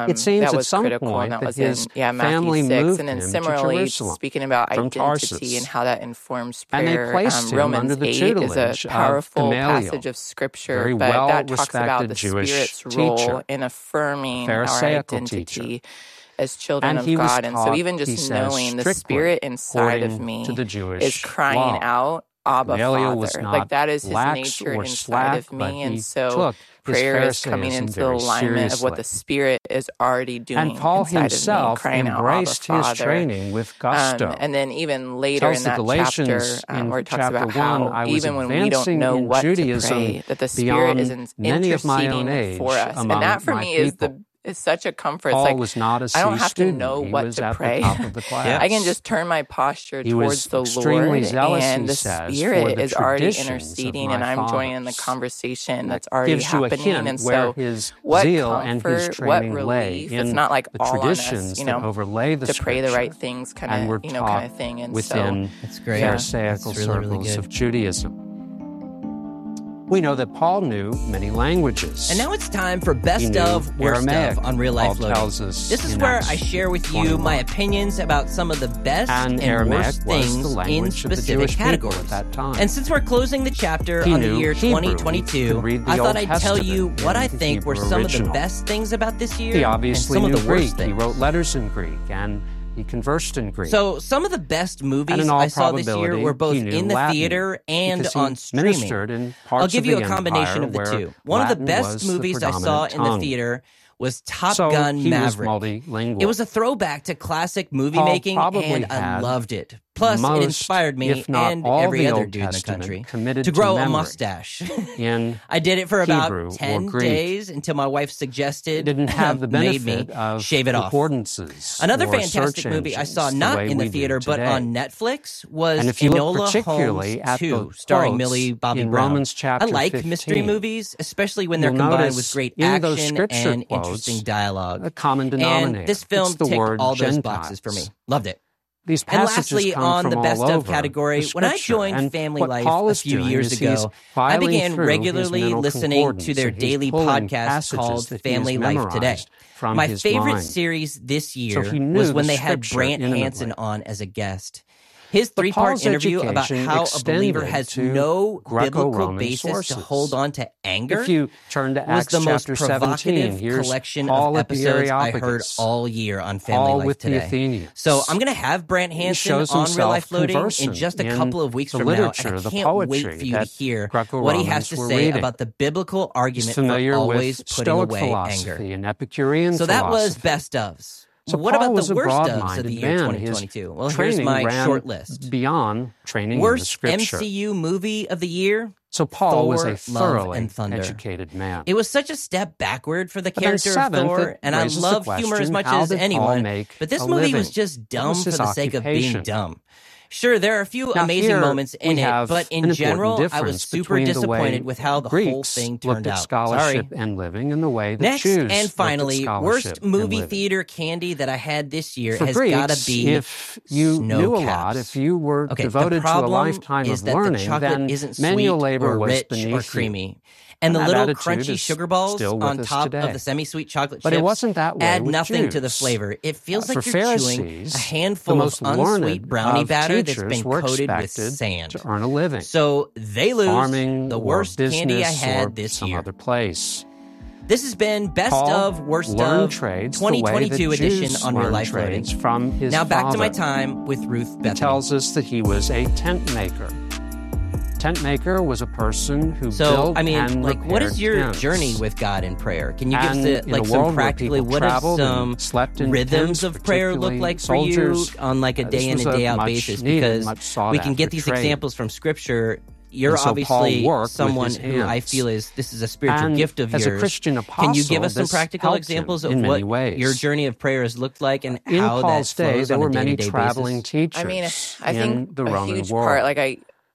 It seems that at was some critical, point and that that was his in family Matthew 6. moved And then him to similarly, Jerusalem speaking about from identity Tarsus. and how that informs And they prayer, placed him Romans under the 8 is a tutelage of powerful Gamaliel, passage of Scripture, very but that talks about well-respected the Jewish Spirit's role teacher, in affirming our Pharisaical identity teacher. as children And of he was God. And so taught, even he just says, knowing the strictly Spirit inside of according to me the is Jewish crying law. out, Abba, Gamaliel was Father. not Like that is his lax nature or inside slack, of but me. he And so took his prayer is coming Pharisaism into the very alignment of what the seriously. Spirit is already doing And Paul inside of me, himself crying out, Abba, embraced his Father. training with gusto. And then even later Tells in the that chapter, Galatians in where it talks chapter about 1, how I was even when we don't advancing know in what to Judaism pray, that the Spirit is beyond many of my own interceding age for us. And among that for my me is people. is such a comfort. It's Paul like was not a C I don't have to student. know He what was to at pray. the top of the class. I can just turn my posture He towards was the extremely Lord, zealous, and he the says, for Spirit the is already traditions of interceding, my and I'm joining the fathers. conversation that's That already gives you a happening. hint And where so, his what zeal and his comfort, what training lay relief? in It's not like the all on traditions us, that overlay the to pray the Scripture right things, and were kind taught of thing. And within That's great. Pharisaical That's really, really circles good. of Judaism. We know that Paul knew many languages. And now it's time for He Best knew of, Worst Aramaic. of on Real Life Paul Loading. tells us This is in where Acts I share with you 21. my opinions about some of the best And and Aramaic worst was things the in language of the specific Jewish people categories. at that time. And since we're closing the chapter He on the knew year Hebrew. He 2022, could read the I thought Old I'd tell Testament you what in I the think were Hebrew some original. of the best things about this year He and obviously some of knew the Greek. worst things. He wrote letters in Greek, and he conversed in Greek. So some of the best and movies in all I saw this year probability, were both he knew in the Latin theater and because he on streaming. ministered in parts I'll give of you the a combination empire of the where two. One of the Latin best was the movies I saw predominant in the tongue. theater was Top So Gun he was Maverick. multilingual. It was a throwback to classic movie Paul making, probably and I had loved it. Plus, most, it inspired me if not and all every the other Old dude in the Testament country committed to to grow a memory mustache. in I did it for about Hebrew or 10 Greek. days until my wife It suggested, didn't have the made benefit me of shave it off. affordances Another or fantastic search movie I engines saw the not way in the we do theater but today. on Netflix was And if you look Enola particularly Holmes at 2, the starring quotes Millie Bobby in Brown. Romans chapter I like 15, mystery movies, especially when they're you'll combined notice with great in those action scripture and quotes interesting dialogue. a common denominator. And this film It's the ticked word all those Gentiles. boxes for me. Loved it. These And passages lastly, come on from the all best of over category, the when I Scripture. joined And Family what Life Paul a is few doing years is he's ago, I filing began through his regularly mental listening to concordance, their and he's daily pulling podcast passages called that he has Family Life Today. memorized from My his favorite mind. series this So year he knew was the when they had Scripture Brant intimately. Hansen on as a guest. His But three-part Paul's interview about education how a believer extended has to no biblical Greco-Roman basis sources. to hold on to anger If you turn to was Acts the most chapter 17, provocative here's collection Paul of at the episodes I heard Areopagus. all year on Family Paul Life with the Today. Athenians. So I'm going to have Brant He Hansen shows on Real himself Life Loading in conversant just a in couple of weeks the from now, literature, and I the can't poetry wait for you to that hear Greco-Romans what he has to were say reading. about the biblical He's argument for familiar always with putting Stoic away philosophy anger. and Epicurean So that was philosophy. best ofs. So What Paul about was the a worst ofs of broad-minded the year man. His 2022? Well, here's training my ran short list. beyond training in the Worst Scripture. MCU movie of the year? So Paul was a Thor, Love, thoroughly and Thunder. educated man. It was such a step backward for the But then character of seventh, Thor, it and I raises the love humor as question, much how as did Paul anyone, make but this a movie was living? just What dumb was for his the sake of being occupation? dumb. Sure, there are a few Now, amazing here moments in we it, have but an in important general, I was difference super between the way disappointed with how the whole Greeks thing looked turned at out. scholarship Sorry. and living and the way that Next Jews and looked at finally, scholarship worst and movie living. theater candy that I had this year For has Greeks, got to be if you snow knew a caps. lot, if you were Okay, devoted the problem to a lifetime is of that learning, the chocolate then isn't manual sweet labor or was rich beneath or you. creamy. And the that little attitude crunchy is sugar balls still with on us top today. of the semi-sweet chocolate But chips it wasn't that way add with nothing to the Jews. flavor. It feels like For you're chewing Pharisees, a the handful of most unsweet learned brownie of batter that's teachers been were coated with expected sand. to earn a living. So they lose Farming the or worst candy I business had or this some year. other place. This has been Best Paul of, Worst learned of trades the way that 2022 edition Jews on Real learned Life Loading. trades from his Now back to my father. time with Ruth He Bethany. tells us that he was a tent maker. Tent maker was a person who So, built I mean, and like, what is repaired your tents. journey with God in prayer? Can you give And us in like a some world where practically, people what do traveled and some slept in rhythms tents, of prayer look particularly like for soldiers, you on like a day in this and was day a out much basis? needed, Because much sought we can after get these trade. examples from Scripture. You're And so Paul obviously worked with someone his who I hands. feel is this is a spiritual And gift of as yours. a Christian Can you give apostle, us some this practical helped examples him of in what many ways. your journey of prayer has looked like and In how Paul's that day, flows there on were a many day-to-day traveling basis? teachers I mean, I in think the a Roman huge world. part, like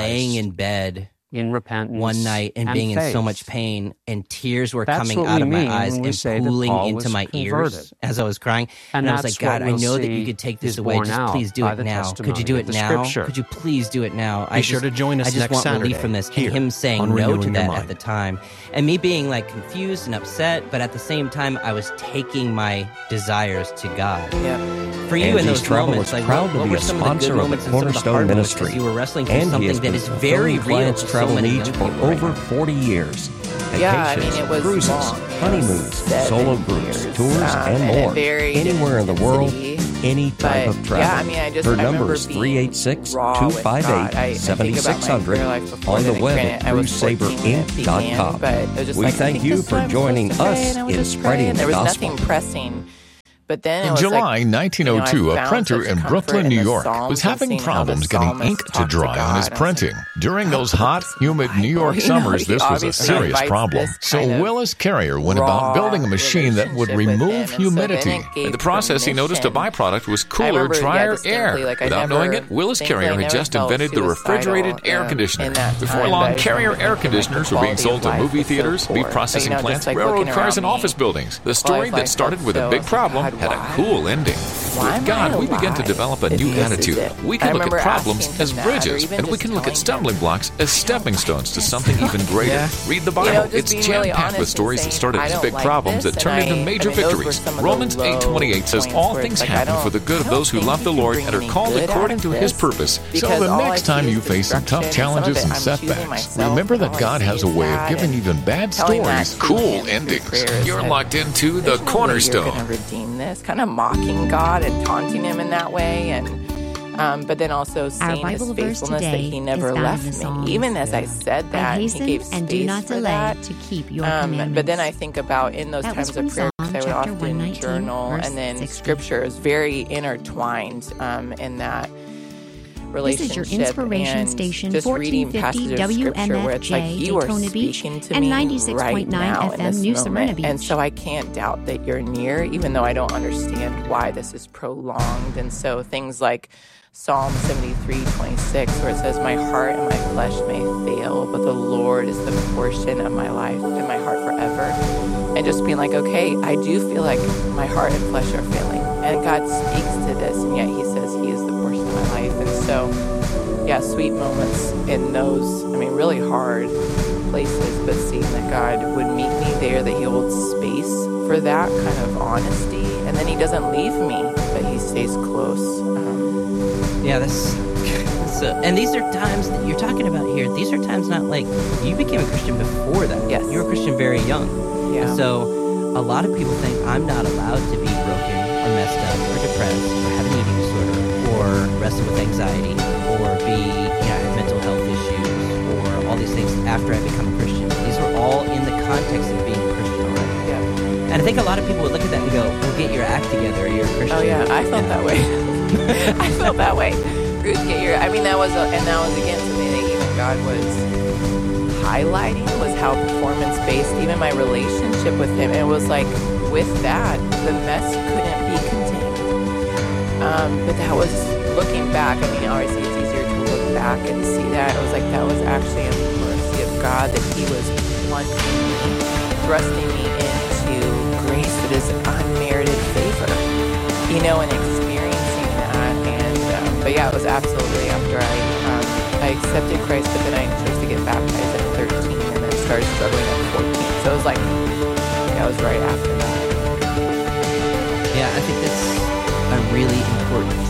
laying in bed in repentance one night and being faith. in so much pain, and tears were That's coming what out we of my mean eyes when we and say that pooling Paul into was my converted. ears as I was crying. And I was like, that's what God, I we'll know that see you could take this is away. borne Just out please do by it the now. Could you testimony do of it the now? Scripture. Could you please do it now? Be sure to join us I just next want Saturday relief from this. here And him saying on no Renewing to Your that Mind. at the time. And me being like confused and upset, but at the same time, I was taking my desires to God. Yeah. For you in Angie's those Travel moments, is like proud to what be were a some of the sponsor good of the moments and some of the Cornerstone hard moments? Ministry. Because you were wrestling through Angie something has that been is very fulfilling real clients' to so travel many needs young for people right over now. 40 years. Yeah, I Vacations, mean, it was cruises, long, honeymoons, 7 solo groups, years, tours, and and it more. varied Anywhere in the world, intensity. any type But, of travel. yeah, I mean, I Her remember number is being raw with God. I think about my 386-258-7600 prayer life before on the then, web granted, at I was 14 when it began, cruisaberinc.com. but it was just We like, I thank think you this for time I'm joining supposed to pray, us and I was in just spreading praying. the There was gospel. nothing pressing. But then it In was July like, 1902, I a found printer such in comfort Brooklyn, in New the York, Psalms was and having seeing how the problems getting psalmist ink to talked dry on his God. I was like, printing. During those hot, humid New York you know, summers, he this was a obviously serious invites problem. this So kind of Willis Carrier went raw about building a machine that would relationship with him, remove and so humidity. then it gave In the process, he noticed a permission. byproduct was I cooler, remember, drier distinctly, air. like, I Without never- knowing it, Willis thankfully, Carrier I had never just felt invented the suicidal, refrigerated air in conditioner. that Before time, long, but Carrier I air think my conditioners were being quality sold of to life movie was so theaters, poor. meat But, processing just, plants, like, railroad looking cars, around and me, office buildings. The quality story of that life started felt with a so- big I was like, problem God, had a why? cool ending. Why With am God, I we began to alive develop a if new this is attitude. it? We I can look remember at problems asking as him that, bridges, or even and we just can look at telling stumbling him, blocks as stepping stones to something even greater. Yeah. Read the Bible. You know, just It's being really jam-packed honest with and stories that saying, started I as don't big like problems this, that turned and into major those were victories. some of the Romans low 8:28 says, points all where things it's like, I happen for don't- the good I of those who don't love think the you can Lord bring and are any called good according out to of his this, purpose. So because the all I next see time is you face some tough destruction, and some of challenges it and I'm choosing setbacks, myself, remember but that all I God see has a is way of that, giving and even bad telling that stories to cool him through endings. prayers You're that locked into the there's no way Cornerstone. You're going to redeem this, kind of mocking God and taunting him in that way, and but then also seeing his Bible verse faithfulness that today he never is found left in the me. Psalms. Even as I said I that, he hasten gave and space do not for delay that. to keep your commandments. But then I think about in those That was times from of prayer, Psalm I would chapter often 119, journal, verse and then 60. scripture is very intertwined in that This relationship. is your inspiration and station, just reading passages of scripture where it's like WMFJ, you are Daytona Beach, speaking to and me 96.9 right now in FM, this New Smyrna moment, and Beach. so I can't doubt that you're near, even though I don't understand why this is prolonged. And so things like Psalm 73:26, where it says, "My heart and my flesh may fail, but the Lord is the portion of my life and my heart forever." And just being like, okay, I do feel like my heart and flesh are failing, and God speaks to this, and yet He says He is the portion of my life. And so, yeah, sweet moments in those, I mean, really hard places, but seeing that God would meet me there, that He holds space for that kind of honesty, and then He doesn't leave me, but He stays close. Yeah, that's and these are times that you're talking about here. These are times not like you became a Christian before that. Yes. You were a Christian very young. Yeah. And so a lot of people think I'm not allowed to be broken or messed up or depressed or have an eating disorder or wrestle with anxiety or have mental health issues or all these things after I become a Christian. These are all in the context of being a Christian already. Yeah. And I think a lot of people would look at that and go, well, get your act together, you're a Christian. Oh yeah, I felt that way. I felt that way. Ruth, that was again something that even God was highlighting, was how performance-based, even my relationship with Him. It was like, with that, the mess couldn't be contained. But that was, looking back, obviously it's easier to look back and see that. It was like, that was actually a mercy of God, that He was plunging me, thrusting me into grace that is unmerited favor, and experiencing that. And but yeah, it was absolutely after I accepted Christ, but then I chose to get baptized at 13 and then started struggling at 14. So it was like, yeah, it was right after that. Yeah, I think that's a really important